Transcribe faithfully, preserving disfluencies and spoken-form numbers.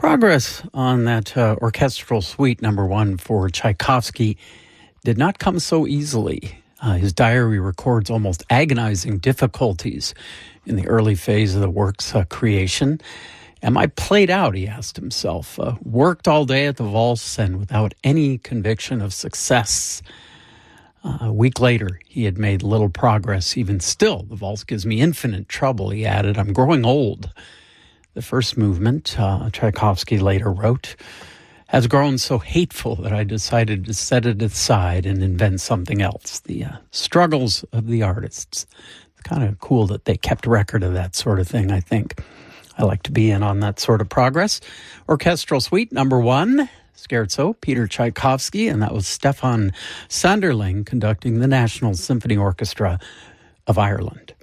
Progress on that uh, orchestral suite number one for Tchaikovsky did not come so easily. Uh, his diary records almost agonizing difficulties in the early phase of the work's uh, creation. Am I played out, he asked himself. Uh, worked all day at the Waltz and without any conviction of success. Uh, a week later, he had made little progress. Even still, the Waltz gives me infinite trouble, he added. I'm growing old. The first movement, uh, Tchaikovsky later wrote, has grown so hateful that I decided to set it aside and invent something else. The uh, struggles of the artists. It's kind of cool that they kept record of that sort of thing, I think. I like to be in on that sort of progress. Orchestral Suite number one, Scherzo, Peter Tchaikovsky, and that was Stefan Sanderling conducting the National Symphony Orchestra of Ireland.